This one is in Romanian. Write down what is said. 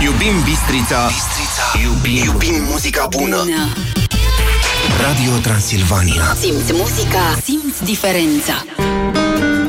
Iubim Bistrița, iubim muzica bună. Radio Transilvania. Simți muzica, simți diferența.